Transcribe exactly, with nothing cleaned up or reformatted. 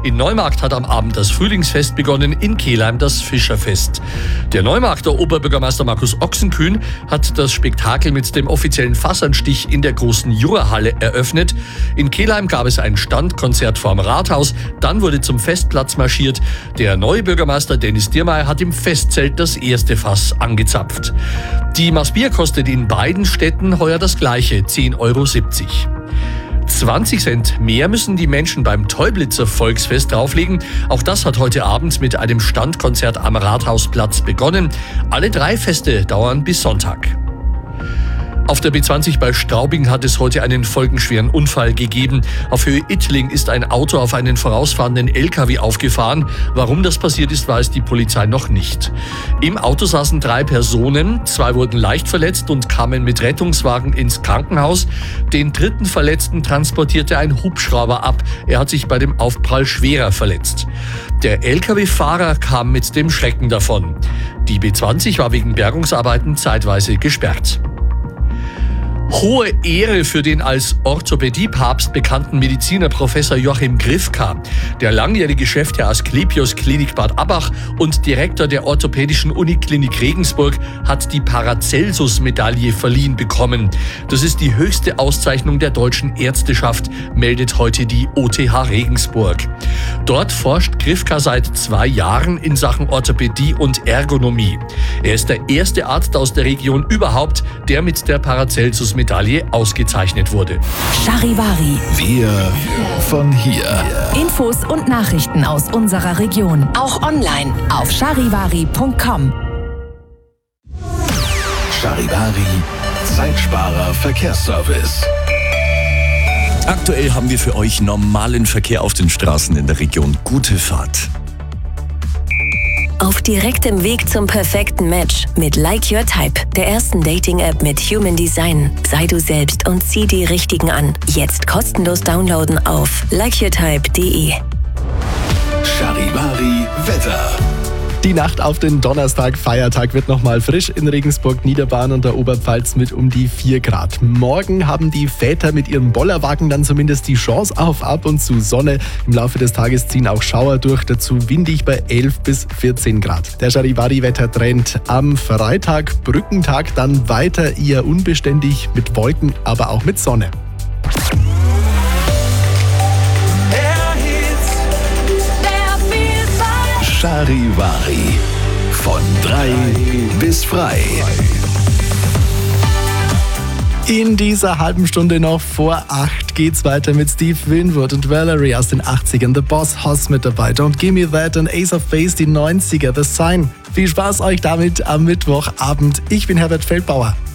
In Neumarkt hat am Abend das Frühlingsfest begonnen, in Kelheim das Fischerfest. Der Neumarkter Oberbürgermeister Markus Ochsenkühn hat das Spektakel mit dem offiziellen Fassanstich in der großen Jurahalle eröffnet. In Kelheim gab es ein Standkonzert vorm Rathaus, dann wurde zum Festplatz marschiert. Der neue Bürgermeister Dennis Diermeier hat im Festzelt das erste Fass angezapft. Die Maß Bier kostet in beiden Städten heuer das gleiche, zehn Euro siebzig. zwanzig Cent mehr müssen die Menschen beim Täublitzer Volksfest drauflegen. Auch das hat heute Abend mit einem Standkonzert am Rathausplatz begonnen. Alle drei Feste dauern bis Sonntag. Auf der B zwanzig bei Straubing hat es heute einen folgenschweren Unfall gegeben. Auf Höhe Ittling ist ein Auto auf einen vorausfahrenden L K W aufgefahren. Warum das passiert ist, weiß die Polizei noch nicht. Im Auto saßen drei Personen. Zwei wurden leicht verletzt und kamen mit Rettungswagen ins Krankenhaus. Den dritten Verletzten transportierte ein Hubschrauber ab. Er hat sich bei dem Aufprall schwerer verletzt. Der L K W-Fahrer kam mit dem Schrecken davon. Die B zwanzig war wegen Bergungsarbeiten zeitweise gesperrt. Hohe Ehre für den als Orthopädiepapst bekannten Mediziner Professor Joachim Grifka. Der langjährige Chef der Asklepios Klinik Bad Abbach und Direktor der Orthopädischen Uniklinik Regensburg hat die Paracelsus-Medaille verliehen bekommen. Das ist die höchste Auszeichnung der deutschen Ärzteschaft, meldet heute die O T H Regensburg. Dort forscht Grifka seit zwei Jahren in Sachen Orthopädie und Ergonomie. Er ist der erste Arzt aus der Region überhaupt, der mit der Paracelsus Medaille ausgezeichnet wurde. Charivari. Wir von hier. Infos und Nachrichten aus unserer Region. Auch online auf charivari punkt com. Charivari, Zeitsparer Verkehrsservice. Aktuell haben wir für euch normalen Verkehr auf den Straßen in der Region. Gute Fahrt. Auf direktem Weg zum perfekten Match mit Like Your Type, der ersten Dating-App mit Human Design. Sei du selbst und zieh die Richtigen an. Jetzt kostenlos downloaden auf like your type punkt de. Charivari Wetter. Die Nacht auf den Donnerstag, Feiertag, wird nochmal frisch in Regensburg, Niederbayern und der Oberpfalz mit um die vier Grad. Morgen haben die Väter mit ihrem Bollerwagen dann zumindest die Chance auf ab und zu Sonne. Im Laufe des Tages ziehen auch Schauer durch, dazu windig bei elf bis vierzehn Grad. Der Charivari-Wettertrend am Freitag, Brückentag, dann weiter eher unbeständig mit Wolken, aber auch mit Sonne. Charivari. Von drei bis frei. In dieser halben Stunde noch vor acht geht's weiter mit Steve Winwood und Valerie aus den achtzigern. The Boss Hoss mit dabei. Don't Give Me That und Ace of Base, die neunziger. The Sign. Viel Spaß euch damit am Mittwochabend. Ich bin Herbert Feldbauer.